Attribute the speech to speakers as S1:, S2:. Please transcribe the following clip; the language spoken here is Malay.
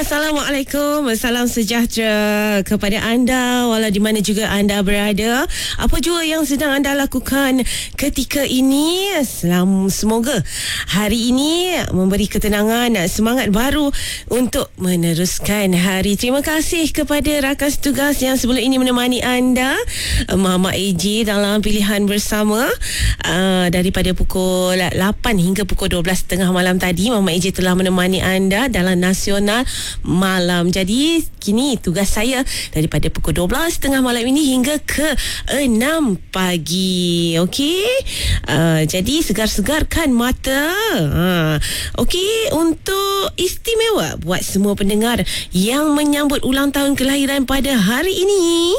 S1: Assalamualaikum, salam sejahtera kepada anda walau di mana juga anda berada. Apa jua yang sedang anda lakukan ketika ini, semoga hari ini memberi ketenangan, semangat baru untuk meneruskan hari. Terima kasih kepada rakan tugas yang sebelum ini menemani anda, Muhammad AJ dalam pilihan bersama daripada pukul 8 hingga pukul 12.30 malam tadi. Muhammad AJ telah menemani anda dalam Nasional Malam. Jadi kini tugas saya daripada pukul 12.30 malam ini hingga ke 6 pagi. Okey, jadi segar-segarkan mata. Okey, untuk istimewa buat semua pendengar yang menyambut ulang tahun kelahiran pada hari ini,